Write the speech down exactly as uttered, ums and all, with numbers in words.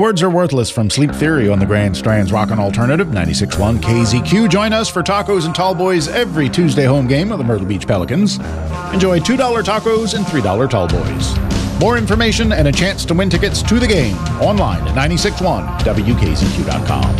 Words Are Worthless from Sleep Theory on the Grand Strand's Rockin' Alternative, ninety-six point one K Z Q. Join us for tacos and tall boys every Tuesday home game of the Myrtle Beach Pelicans. Enjoy two dollar tacos and three dollar tall boys. More information and a chance to win tickets to the game online at nine six one W K Z Q dot com.